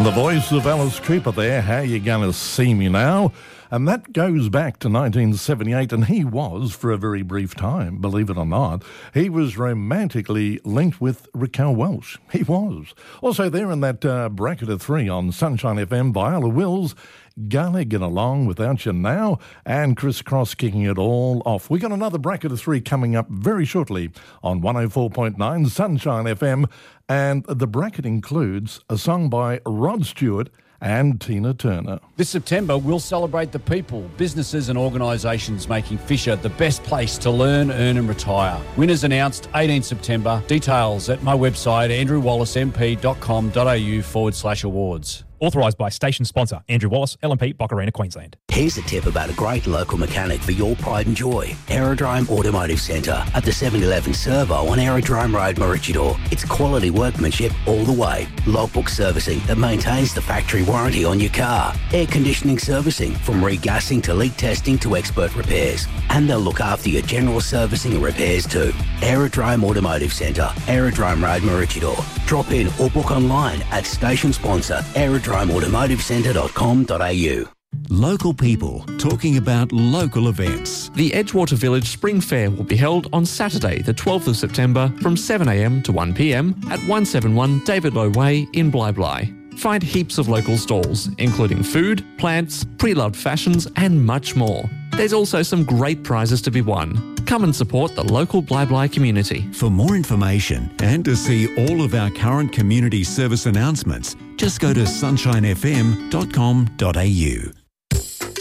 The voice of Alice Cooper there, How You Gonna See Me Now? And that goes back to 1978, and he was, for a very brief time, believe it or not, he was romantically linked with Raquel Welch. He was. Also there in that bracket of three on Sunshine FM, Viola Wills, Gonna Get Along Without You Now, and Chris Cross kicking it all off. We got another bracket of three coming up very shortly on 104.9 Sunshine FM, and the bracket includes a song by Rod Stewart and Tina Turner. This September, we'll celebrate the people, businesses and organisations making Fisher the best place to learn, earn and retire. Winners announced 18 September. Details at my website, andrewwallace.mp.com.au/awards. Authorised by station sponsor Andrew Wallace, LMP, Boccarina, Queensland. Here's a tip about a great local mechanic for your pride and joy. Aerodrome Automotive Centre at the 711 Servo on Aerodrome Road, Maroochydore. It's quality workmanship all the way. Logbook servicing that maintains the factory warranty on your car. Air conditioning servicing from regassing to leak testing to expert repairs. And they'll look after your general servicing and repairs too. Aerodrome Automotive Centre, Aerodrome Road, Maroochydore. Drop in or book online at station sponsor aerodromeautomotivecentre.com.au. Local people talking about local events. The Edgewater Village Spring Fair will be held on Saturday, the 12th of September from 7am to 1pm at 171 David Low Way in Bly. Find heaps of local stalls, including food, plants, pre-loved fashions and much more. There's also some great prizes to be won. Come and support the local Bly community. For more information and to see all of our current community service announcements, just go to sunshinefm.com.au.